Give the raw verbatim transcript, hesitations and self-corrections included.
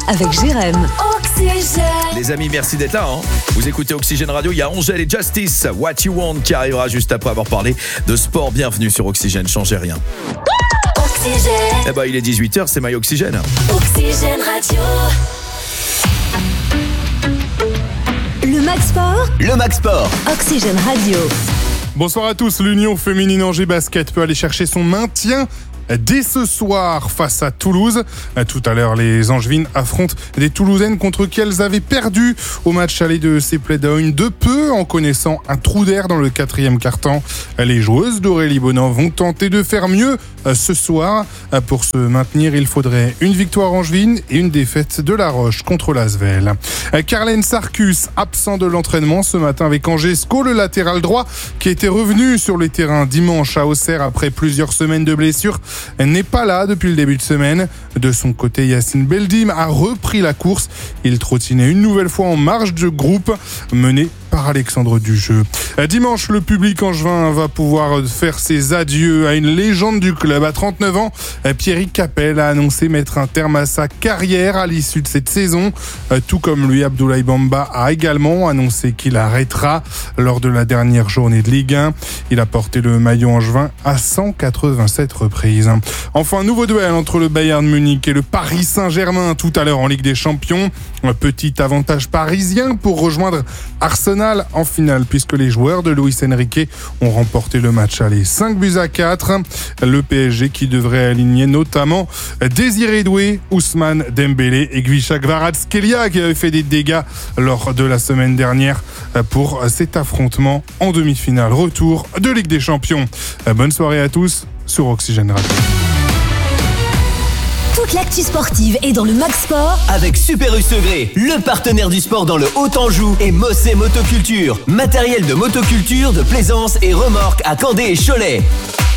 avec Jérém. Oxygène. Les amis, merci d'être là. Hein. Vous écoutez Oxygène Radio, il y a Angèle et Justice, What You Want, qui arrivera juste après avoir parlé de sport. Bienvenue sur Oxygène, changez rien. Oxygène. Eh ben, il est dix-huit heures, c'est My Oxygène. Oxygène Radio. Le Max Sport, Le Max Sport. Oxygène Radio. Bonsoir à tous, l'Union féminine Angers Basket peut aller chercher son maintien dès ce soir face à Toulouse. Tout à l'heure, les Angevines affrontent des Toulousaines contre qui elles avaient perdu au match aller de ces play-downs de peu en connaissant un trou d'air dans le quatrième quart-temps. Les joueuses d'Aurélie Bonan vont tenter de faire mieux ce soir. Pour se maintenir, il faudrait une victoire angevine et une défaite de La Roche contre l'Asvel. Carlène Sarcus, absent de l'entraînement ce matin avec Angesco, le latéral droit qui était revenu sur le terrain dimanche à Auxerre après plusieurs semaines de blessures, n'est pas là depuis le début de semaine. De son côté, Yacine Beldim a repris la course. Il trottinait une nouvelle fois en marge de groupe, mené par Alexandre Dujeu. Dimanche, le public angevin va pouvoir faire ses adieux à une légende du club. À trente-neuf ans, Pierrick Capel a annoncé mettre un terme à sa carrière à l'issue de cette saison. Tout comme lui, Abdoulaye Bamba a également annoncé qu'il arrêtera lors de la dernière journée de Ligue un. Il a porté le maillot angevin à cent quatre-vingt-sept reprises. Enfin, nouveau duel entre le Bayern Munich et le Paris Saint-Germain tout à l'heure en Ligue des Champions. Un petit avantage parisien pour rejoindre Arsenal en finale puisque les joueurs de Luis Enrique ont remporté le match aller cinq buts à quatre. Le P S G qui devrait aligner notamment Désiré Doué, Ousmane Dembélé et Gvisha Kvaratskhelia qui avait fait des dégâts lors de la semaine dernière pour cet affrontement en demi-finale retour de Ligue des Champions. Bonne soirée à tous sur Oxygène Radio. Toute l'actu sportive est dans le Max Sport Avec Super U Segré, le partenaire du sport dans le Haut-Anjou, et Mossé Motoculture, matériel de motoculture, de plaisance et remorque à Candé et Cholet.